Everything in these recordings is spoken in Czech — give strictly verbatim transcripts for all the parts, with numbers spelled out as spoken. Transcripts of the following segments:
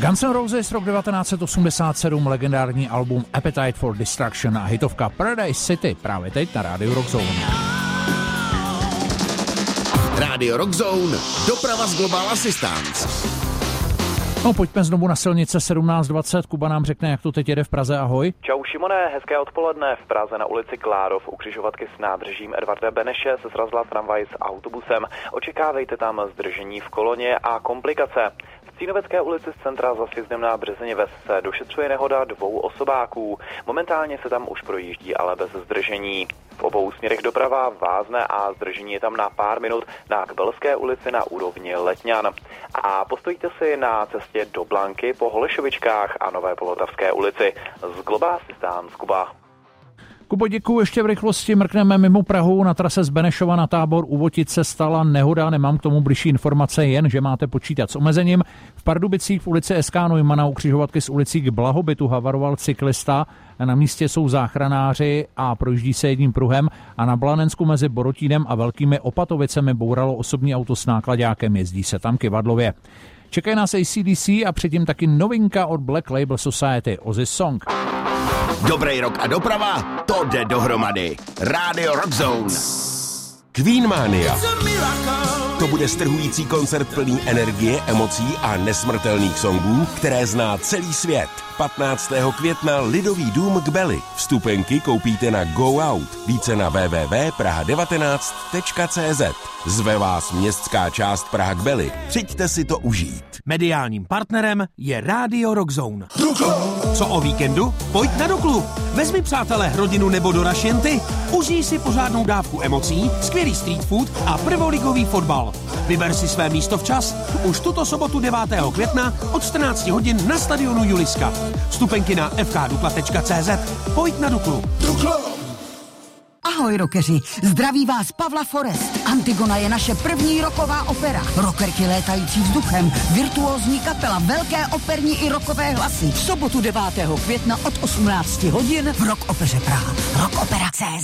Guns N' Roses, rok devatenáct set osmdesát sedm, legendární album Appetite for Destruction a hitovka Paradise City právě teď na Rádiu Rock Zone. Rádio Rock Zone, doprava z Global Assistance. No, pojďme znovu na silnice sedmnáct dvacet. Kuba nám řekne, jak to teď jede v Praze. Ahoj. Čau Šimone, hezké odpoledne. V Praze na ulici Klárov u křižovatky s nábřežím Edvarda Beneše se srazila tramvaj s autobusem. Očekávejte tam zdržení v koloně a komplikace. V Cínovecké ulici z centra za sjezdem na Březině Ves se došetřuje nehoda dvou osobáků. Momentálně se tam už projíždí, ale bez zdržení. V obou směrech doprava vázne a zdržení je tam na pár minut na Kbelské ulici na úrovni Letňan. A postojíte si na cestě do Blanky po Holešovičkách a Nové Polotavské ulici. Z Global Assistance, Kuba. Kubo, děkuju, ještě v rychlosti mrkneme mimo Prahu. Na trase z Benešova na Tábor u Votic se stala nehoda, nemám k tomu bližší informace, jen že máte počítat s omezením. V Pardubicích v ulici S K Neumana u křižovatky s ulicí k Blahobytu havaroval cyklista. Na místě jsou záchranáři a projíždí se jedním pruhem a na Blanensku mezi Borotínem a Velkými Opatovicemi bouralo osobní auto s náklaďákem, jezdí se tam kyvadlově. Čekají nás A C D C a předtím taky novinka od Black Label Society, Ozzy Song. Dobrý rok a doprava, to jde dohromady. Rádio Rock Zone. Queen Mania. To bude strhující koncert plný energie, emocí a nesmrtelných songů, které zná celý svět. patnáctého května Lidový dům Kbely. Vstupenky koupíte na Go Out. Více na w w w tečka praha devatenáct tečka c z. Zve vás městská část Praha Kbely. Přijďte si to užít. Mediálním partnerem je Rádio Rock Zone. Co o víkendu? Pojď na Duklu. Vezmi přátelé, rodinu nebo do Rašenty. Užij si pořádnou dávku emocí, skvělý street food a prvoligový fotbal. Vyber si své místo včas. Už tuto sobotu devátého května od čtrnáct hodin na stadionu Juliska. Vstupenky na f k dukla tečka c z. Pojď na Duklu. Duklo! Ahoj rockeři, zdraví vás Pavla Forest. Antigona je naše první rocková opera. Rockerky létající vzduchem, virtuózní kapela, velké operní i rockové hlasy. V sobotu devátého května od osmnáct hodin v Rock Opeře Praha. rockopera tečka c z.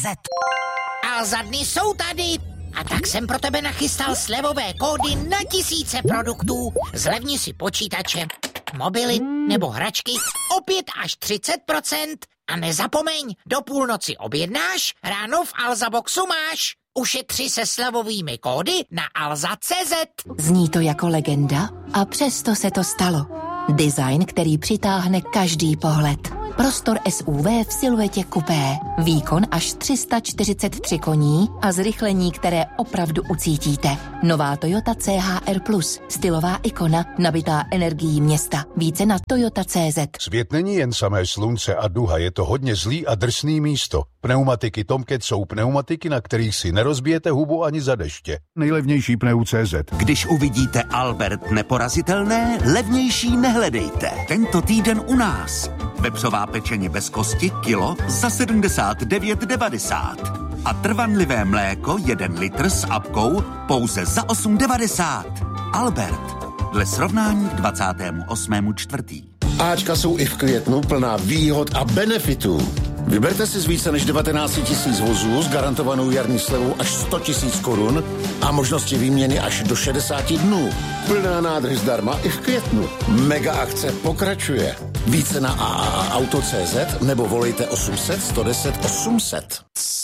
A za dny jsou tady. A tak jsem pro tebe nachystal slevové kódy na tisíce produktů. Zlevni si počítače, mobily nebo hračky o pět až třicet procent. A nezapomeň, do půlnoci objednáš, ráno v Alza Boxu máš. Ušetři se slevovými kódy na alza tečka cé zet. Zní to jako legenda a přesto se to stalo. Design, který přitáhne každý pohled. Prostor S U V v siluetě kupé. Výkon až tři sta čtyřicet tři koní a zrychlení, které opravdu ucítíte. Nová Toyota C H R plus. Stylová ikona, nabitá energií města. Více na toyota tečka cé zet. Svět není jen samé slunce a duha, je to hodně zlý a drsný místo. Pneumatiky Tomcat jsou pneumatiky, na kterých si nerozbijete hubu ani za deště. Nejlevnější pneu tečka cé zet. Když uvidíte Albert neporazitelné, levnější nehledejte. Tento týden u nás. Vepřová pečeně bez kosti kilo za sedmdesát devět devadesát. A trvanlivé mléko jeden litr s apkou pouze za osm devadesát. Albert. Dle srovnání k dvacátému osmému čtvrtý. Ačka jsou i v květnu plná výhod a benefitů. Vyberte si z více než devatenáct tisíc vozů s garantovanou jarní slevou až sto tisíc korun a možnosti výměny až do šedesáti dnů. Plná nádrž zdarma i v květnu. Mega akce pokračuje. Více na a a a auto tečka cé zet nebo volejte osm set sto deset osm set.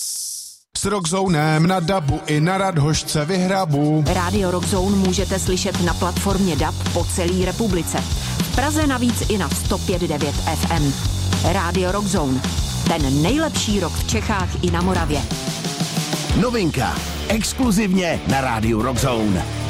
S Rockzonem na dabu i na Radhošce vyhrabu. Rádio Rockzone můžete slyšet na platformě D A B po celé republice. V Praze navíc i na sto pět devět F M. Rádio Rockzone. Ten nejlepší rock v Čechách i na Moravě. Novinka. Exkluzivně na Rádiu Rock Zone.